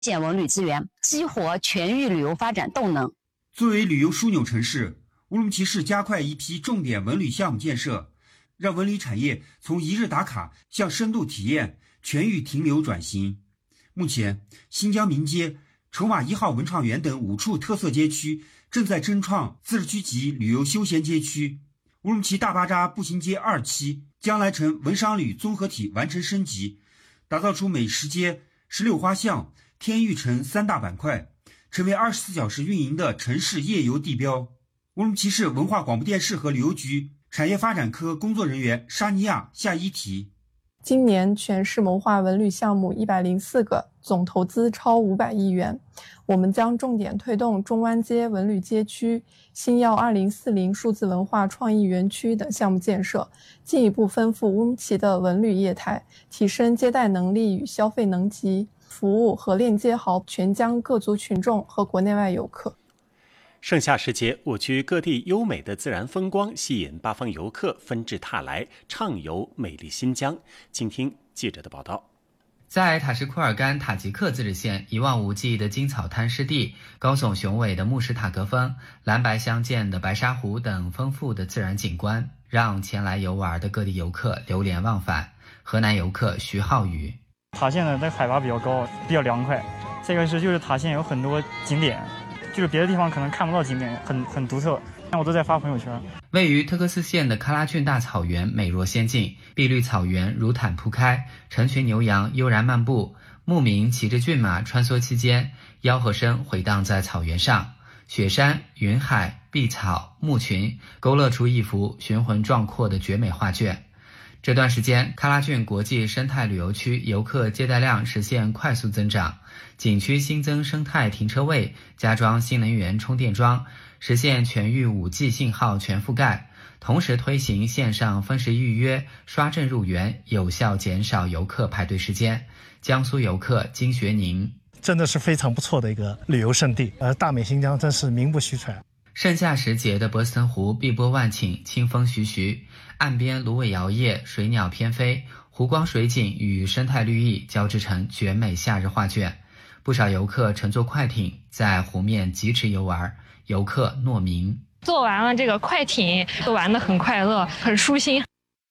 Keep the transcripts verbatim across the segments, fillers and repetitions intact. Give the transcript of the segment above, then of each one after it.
建文旅资源，激活全域旅游发展动能。 作为旅游枢纽城市，乌鲁木齐市加快一批重点文旅项目建设，让文旅产业从一日打卡向深度体验、全域停留转型。目前，新疆民街、筹码一号文创园等五处特色街区正在争创自治区级旅游休闲街区。乌鲁木齐大巴扎步行街二期将来城文商旅综合体完成升级，打造出美食街、石榴花巷、天域城三大板块，成为二十四小时运营的城市夜游地标。乌鲁木齐市文化广播电视和旅游局产业发展科工作人员沙尼亚下一题。 今年全市谋划文旅项目一百零四个，总投资超五百亿元。我们将重点推动中湾街文旅街区、星耀二零四零数字文化创意园区等项目建设，进一步丰富乌鲁木齐的文旅业态，提升接待能力与消费能级，服务和链接好全疆各族群众和国内外游客。 盛夏时节，我区各地优美的自然风光吸引八方游客纷至沓来，畅游美丽新疆。请听记者的报道。 在塔什库尔干塔吉克自治县一望无际的金草滩湿地、高耸雄伟的木什塔格峰、蓝白相间的白沙湖等丰富的自然景观，让前来游玩的各地游客流连忘返。河南游客徐浩宇： 塔县的那海拔比较高，比较凉快。这个是就是塔县有很多景点，就是别的地方可能看不到景点，很很独特。那我都在发朋友圈。 位于特克斯县的喀拉峻大草原美若仙境，碧绿草原如毯铺开，成群牛羊悠然漫步，牧民骑着骏马穿梭其间，吆喝声回荡在草原上。雪山、云海、碧草、牧群，勾勒出一幅雄浑壮阔的绝美画卷。这段时间，喀拉峻国际生态旅游区游客接待量实现快速增长，景区新增生态停车位，加装新能源充电桩，实现全域 五 G 信号全覆盖，同时推行线上分时预约、刷证入园，有效减少游客排队时间。江苏游客金学宁： 真的是非常不错的一个旅游胜地，而大美新疆真是名不虚传。 盛夏时节的博斯腾湖碧波万顷，清风徐徐，岸边芦苇摇曳，水鸟翩飞，湖光水景与生态绿意交织成绝美夏日画卷。不少游客乘坐快艇在湖面疾驰游玩。游客诺明： 坐完了这个快艇，都玩得很快乐，很舒心。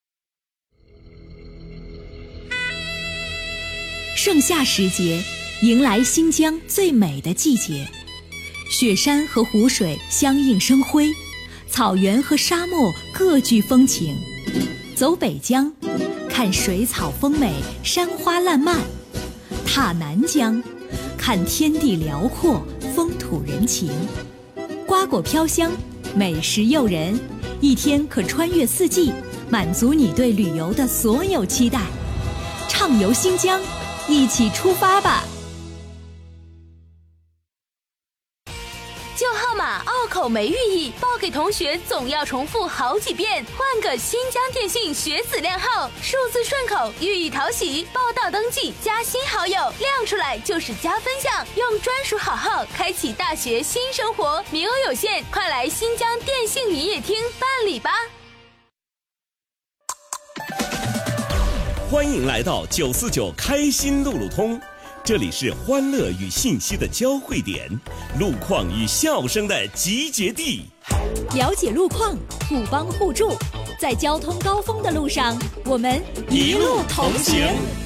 盛夏时节，迎来新疆最美的季节。雪山和湖水相映生辉，草原和沙漠各具风情。走北疆，看水草丰美，山花烂漫；踏南疆，看天地辽阔，风土人情。瓜果飘香，美食诱人，一天可穿越四季，满足你对旅游的所有期待。畅游新疆，一起出发吧！ 旧号码拗口没寓意，报给同学总要重复好几遍。换个新疆电信学子靓号，数字顺口，寓意讨喜。报到登记加新好友，亮出来就是加分项。用专属好号开启大学新生活，名额有限，快来新疆电信营业厅办理吧。 欢迎来到九四九开心路路通。这里是欢乐与信息的交汇点，路况与笑声的集结地。 了解路况，互帮互助，在交通高峰的路上，我们一路同行。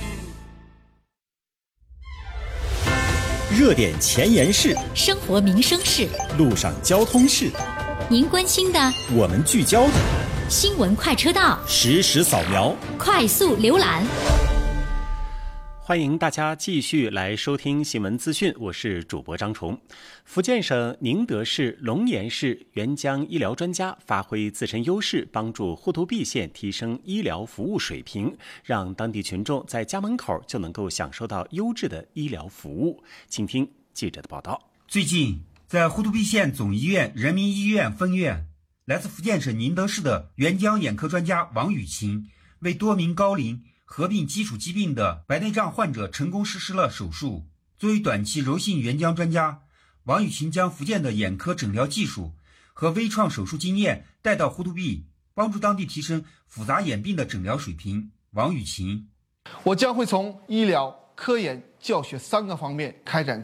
热点前沿事， 生活民生事， 路上交通事， 您关心的， 我们聚焦的， 新闻快车道， 实时扫描， 快速浏览。 欢迎大家继续来收听新闻资讯，我是主播张崇。福建省宁德市龙岩市援疆医疗专家发挥自身优势，帮助呼图壁县提升医疗服务水平，让当地群众在家门口就能够享受到优质的医疗服务。请听记者的报道。 最近，在呼图壁县总医院人民医院分院，来自福建省宁德市的援疆眼科专家王雨晴为多名高龄合并基础疾病的白内障患者成功实施了手术。作为短期柔性援疆专家，王雨晴将福建的眼科诊疗技术和微创手术经验带到呼图壁，帮助当地提升复杂眼病的诊疗水平。王雨晴： 我将会从医疗、 科研、教学三个方面开展